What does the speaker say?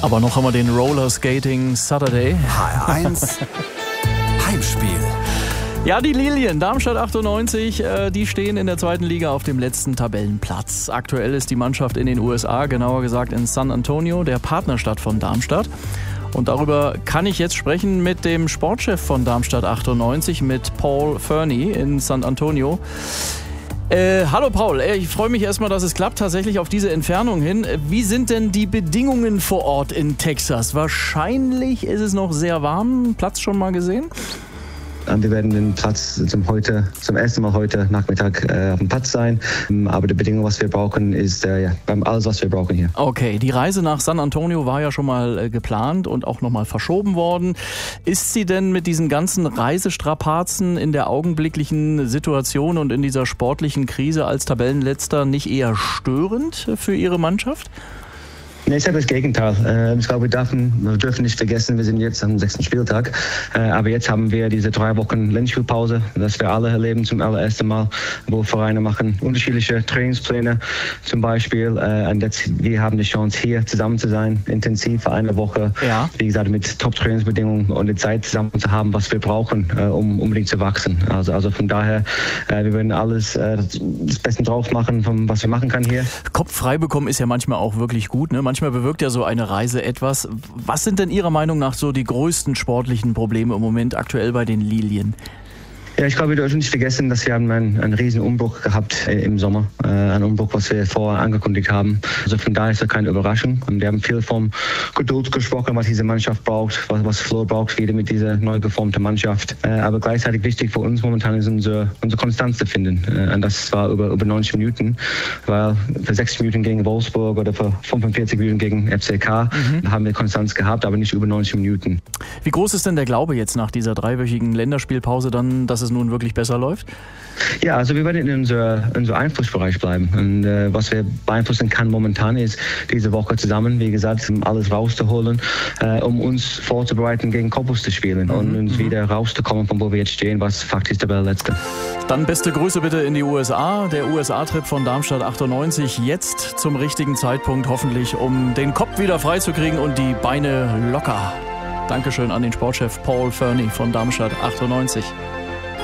Aber noch haben wir den Roller Skating Saturday. HR1 Heimspiel. Ja, die Lilien, Darmstadt 98, die stehen in der zweiten Liga auf dem letzten Tabellenplatz. Aktuell ist die Mannschaft in den USA, genauer gesagt in San Antonio, der Partnerstadt von Darmstadt. Und darüber kann ich jetzt sprechen mit dem Sportchef von Darmstadt 98, mit Paul Fernie in San Antonio. Hallo Paul, ich freue mich erstmal, dass es klappt, tatsächlich auf diese Entfernung hin. Wie sind denn die Bedingungen vor Ort in Texas? Wahrscheinlich ist es noch sehr warm. Platz schon mal gesehen? Wir werden den Platz zum ersten Mal heute Nachmittag auf dem Platz sein. Aber die Bedingung, was wir brauchen, ist alles, was wir brauchen hier. Okay, die Reise nach San Antonio war ja schon mal geplant und auch nochmal verschoben worden. Ist sie denn mit diesen ganzen Reisestrapazen in der augenblicklichen Situation und in dieser sportlichen Krise als Tabellenletzter nicht eher störend für Ihre Mannschaft? Nee, ich sage das Gegenteil. Ich glaube, wir dürfen nicht vergessen, wir sind jetzt am 6. Spieltag. Aber jetzt haben wir diese 3 Wochen Länderspielpause, das wir alle erleben zum allerersten Mal, wo Vereine machen unterschiedliche Trainingspläne zum Beispiel. Und jetzt, wir haben die Chance, hier zusammen zu sein, intensiv für eine Woche. Ja. Wie gesagt, mit Top-Trainingsbedingungen und die Zeit zusammen zu haben, was wir brauchen, um unbedingt zu wachsen. Also von daher, wir werden alles das Beste drauf machen, was wir machen können hier. Kopf frei bekommen ist ja manchmal auch wirklich gut, ne? Manchmal bewirkt ja so eine Reise etwas. Was sind denn Ihrer Meinung nach so die größten sportlichen Probleme im Moment aktuell bei den Lilien? Ja, ich glaube, wir dürfen nicht vergessen, dass wir haben einen riesen Umbruch gehabt im Sommer. Ein Umbruch, was wir vorher angekündigt haben. Also von daher ist das keine Überraschung. Und wir haben viel von Geduld gesprochen, was diese Mannschaft braucht, was Flo braucht, wieder mit dieser neu geformten Mannschaft. Aber gleichzeitig wichtig für uns momentan ist unsere Konstanz zu finden. Und das war über 90 Minuten, weil für 60 Minuten gegen Wolfsburg oder für 45 Minuten gegen FCK haben wir Konstanz gehabt, aber nicht über 90 Minuten. Wie groß ist denn der Glaube jetzt nach dieser 3-wöchigen Länderspielpause dann, dass es nun wirklich besser läuft? Ja, also wir werden in unser Einflussbereich bleiben. Und was wir beeinflussen kann momentan ist, diese Woche zusammen, wie gesagt, alles rauszuholen, um uns vorzubereiten, gegen Cottbus zu spielen und uns wieder rauszukommen, von wo wir jetzt stehen, was faktisch der Letzte. Dann beste Grüße bitte in die USA. Der USA-Trip von Darmstadt 98 jetzt zum richtigen Zeitpunkt, hoffentlich, um den Kopf wieder freizukriegen und die Beine locker. Dankeschön an den Sportchef Paul Fernie von Darmstadt 98.